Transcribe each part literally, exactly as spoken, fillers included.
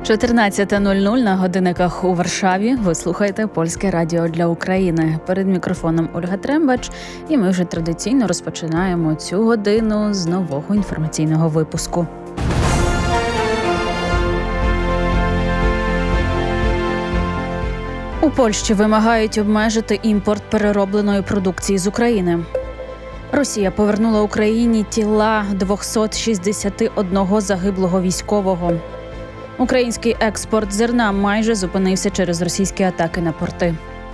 чотирнадцята нуль нуль на годинниках у Варшаві. Ви слухаєте Польське радіо для України. Перед мікрофоном Ольга Трембач. І ми вже традиційно розпочинаємо цю годину з нового інформаційного випуску. У Польщі вимагають обмежити імпорт переробленої продукції з України. Росія повернула Україні тіла двохсот шістдесят один загиблого військового. Український експорт зерна майже зупинився через російські атаки на порти.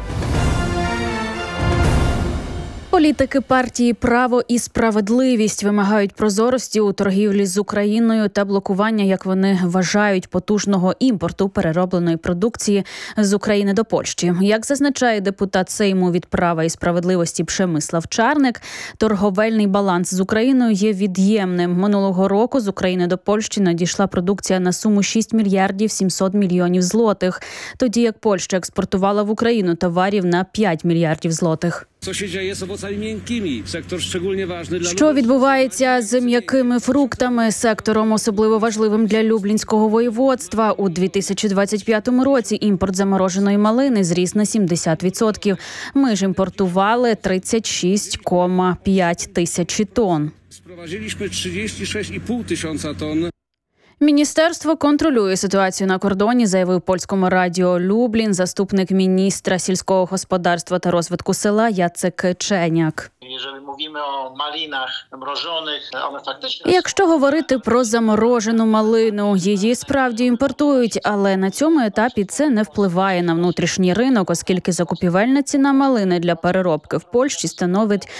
Політики партії «Право і справедливість» вимагають прозорості у торгівлі з Україною та блокування, як вони вважають, потужного імпорту переробленої продукції з України до Польщі. Як зазначає депутат Сейму від «Права і справедливості» Przemysław Czarnek, торговельний баланс з Україною є від'ємним. Минулого року з України до Польщі надійшла продукція на суму шість мільярдів сімсот мільйонів злотих, тоді як Польща експортувала в Україну товарів на п'ять мільярдів злотих. Що відбувається з м'якими фруктами, сектором особливо важливим для Люблінського воєводства? У дві тисячі двадцять п'ятому році імпорт замороженої малини зріс на сімдесят відсотків. Ми ж імпортували тридцять шість цілих п'ять тисячі тонн. Спровадили тридцять шість цілих п'ять тисяча тонн. Міністерство контролює ситуацію на кордоні, заявив польському радіо Люблін заступник міністра сільського господарства та розвитку села Яцек Ченяк. Якщо говорити про заморожену малину, її справді імпортують, але на цьому етапі це не впливає на внутрішній ринок, оскільки закупівельна ціна малини для переробки в Польщі становить